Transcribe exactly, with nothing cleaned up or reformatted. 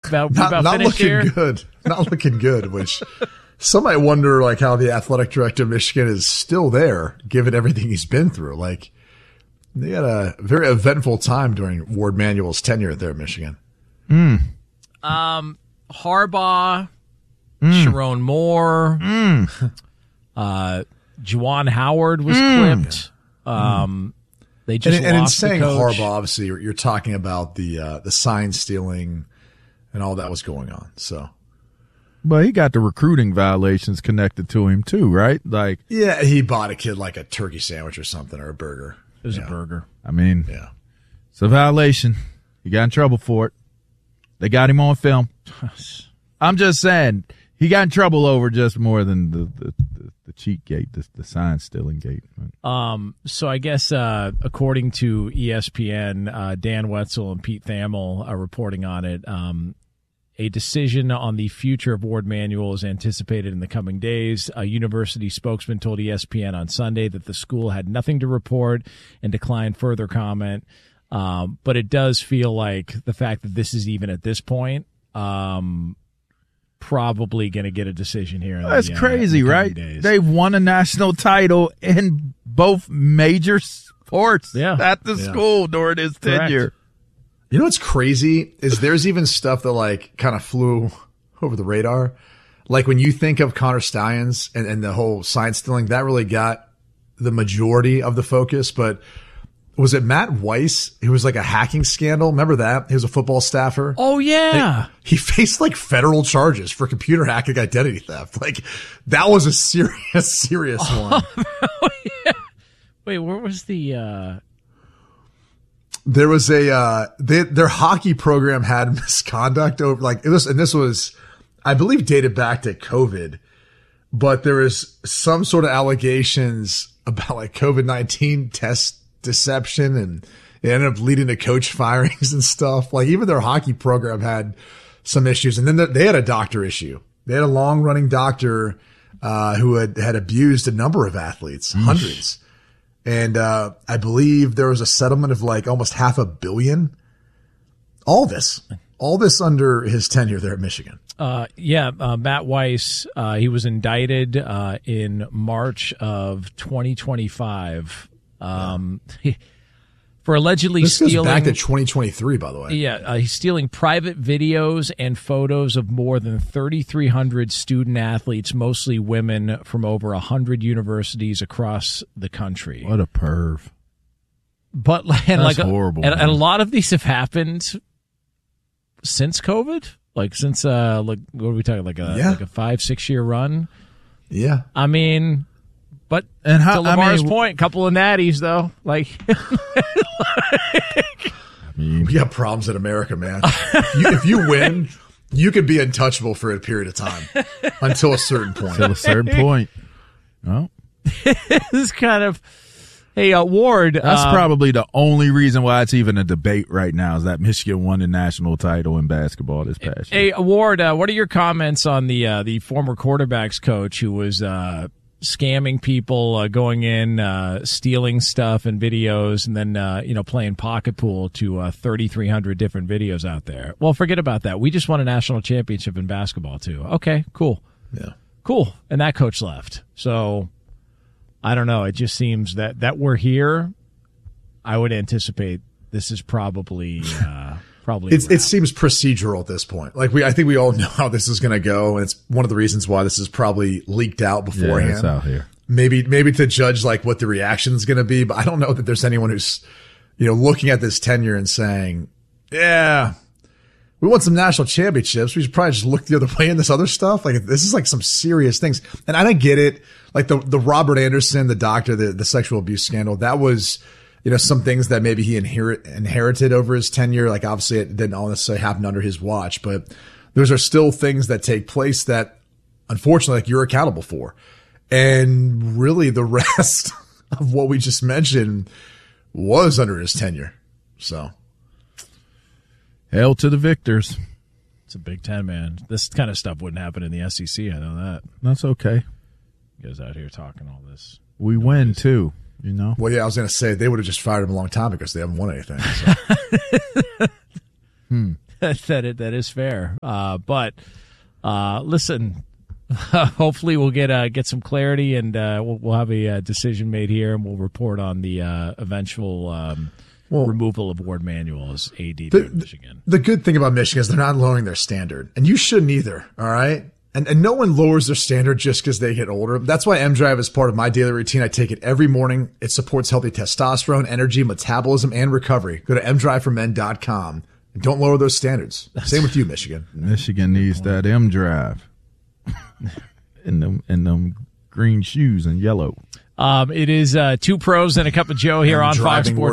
about, not, about not finished looking here? good. Not looking good, which some might wonder like how the athletic director of Michigan is still there, given everything he's been through. Like, they had a very eventful time during Ward Manuel's tenure there at Michigan. Mm. Um, Harbaugh, mm. Sharon Moore, mm. uh, Juwan Howard was mm. clipped. Um, mm. They just and, and in lost saying the coach. Harbaugh, obviously, you're, you're talking about the uh, the sign stealing and all that was going on. So, well, he got the recruiting violations connected to him too, right? Like, yeah, he bought a kid like a turkey sandwich or something or a burger. It was yeah. a burger. I mean, yeah, it's a violation. He got in trouble for it. They got him on film. I'm just saying, he got in trouble over just more than the the, the, the cheat gate, the, the sign stealing gate. Um. So I guess uh, according to E S P N, uh, Dan Wetzel and Pete Thamel are reporting on it. Um, a decision on the future of Ward Manuel is anticipated in the coming days. A university spokesman told E S P N on Sunday that the school had nothing to report and declined further comment. Um, but it does feel like the fact that this is even at this point, um, probably going to get a decision here. That's the, uh, crazy, the right? Days. They've won a national title in both major sports yeah. at the yeah. school during his Correct. You tenure. know what's crazy is there's even stuff that like kind of flew over the radar. Like when you think of Connor Stallions and, and the whole sign stealing, that really got the majority of the focus, but was it Matt Weiss? He was like a hacking scandal. Remember that? He was a football staffer. Oh, yeah. He, he faced like federal charges for computer hacking identity theft. Like that was a serious, serious one. Oh, yeah. Wait, where was the, uh, there was a, uh, they, their hockey program had misconduct over like it was, and this was, I believe dated back to COVID, but there was some sort of allegations about like COVID nineteen test deception, and it ended up leading to coach firings and stuff. Like even their hockey program had some issues, and then they had a doctor issue. They had a long running doctor uh, who had had abused a number of athletes, Eesh. hundreds, and uh, I believe there was a settlement of like almost half a billion. All this, all this under his tenure there at Michigan. Uh, yeah, uh, Matt Weiss, uh, he was indicted uh, in March of twenty twenty-five. Um, yeah. For allegedly this stealing. This goes back to twenty twenty-three, by the way. Yeah, uh, he's stealing private videos and photos of more than thirty-three hundred student athletes, mostly women, from over one hundred universities across the country. What a perv. But and That's like horrible. A, and, and a lot of these have happened since COVID, like since uh, like what are we talking like a yeah. like a five six year run. Yeah, I mean. But and how, to Lamar's I mean, point, couple of natties though. Like, I mean, we got problems in America, man. If you, if you win, you could be untouchable for a period of time until a certain point. Until a certain point. Well, this is kind of. Hey, uh, Ward. That's um, probably the only reason why it's even a debate right now is that Michigan won the national title in basketball this past year. Hey, Ward, uh, what are your comments on the uh, the former quarterbacks coach who was uh, scamming people, uh, going in, uh, stealing stuff and videos, and then uh, you know playing pocket pool to uh, thirty-three hundred different videos out there? Well, forget about that. We just won a national championship in basketball too. Okay, cool. Yeah, cool. And that coach left. So I don't know. It just seems that that we're here. I would anticipate this is probably uh, probably. It's, it seems procedural at this point. Like we, I think we all know how this is going to go, and it's one of the reasons why this is probably leaked out beforehand. Yeah, it's out here. Maybe, maybe to judge like what the reaction is going to be, but I don't know that there's anyone who's, you know, looking at this tenure and saying, "Yeah, we won some national championships. We should probably just look the other way in this other stuff." Like this is like some serious things, and I don't get it. Like the the Robert Anderson, the doctor, the the sexual abuse scandal, that was, you know, some things that maybe he inherit, inherited over his tenure. Like obviously it didn't all necessarily happen under his watch, but those are still things that take place that unfortunately like you're accountable for. And really the rest of what we just mentioned was under his tenure. So hail to the victors. It's a Big Ten, man. This kind of stuff wouldn't happen in the S E C. I know that. That's okay. You guys out here talking all this. We no win ways. Too. You know? Well, yeah, I was going to say they would have just fired him a long time ago because they haven't won anything. So. hmm. that it, that is fair. Uh, but uh, listen, hopefully we'll get uh, get some clarity, and uh, we'll, we'll have a uh, decision made here, and we'll report on the uh, eventual um, well, removal of Ward Manuel as A D the, in Michigan. The good thing about Michigan is they're not lowering their standard, and you shouldn't either. All right. And and no one lowers their standard just because they get older. That's why M Drive is part of my daily routine. I take it every morning. It supports healthy testosterone, energy, metabolism, and recovery. Go to m drive for men dot com and don't lower those standards. Same with you, Michigan. Michigan needs that M Drive in them in them green shoes and yellow. Um, it is uh, two pros and a cup of Joe here I'm on Fox Sports.